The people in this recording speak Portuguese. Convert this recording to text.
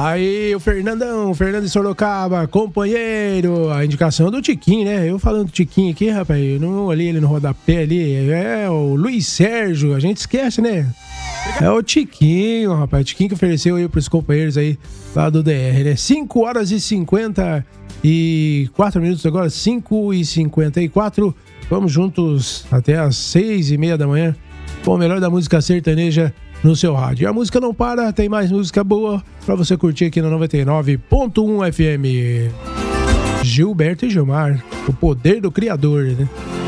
Aí, o Fernando de Sorocaba, companheiro, a indicação do Tiquinho, né? Eu falando do Tiquinho aqui, rapaz, eu não olhei ele no rodapé ali, é o Luiz Sérgio, a gente esquece, né? É o Tiquinho, rapaz, o Tiquinho que ofereceu aí pros companheiros aí lá do DR, né? 5 horas e 54 minutos agora, 5h54, vamos juntos até as 6h30 da manhã com o melhor da música sertaneja no seu rádio. E a música não para, tem mais música boa pra você curtir aqui no 99.1 FM. Gilberto e Gilmar, o poder do criador, né?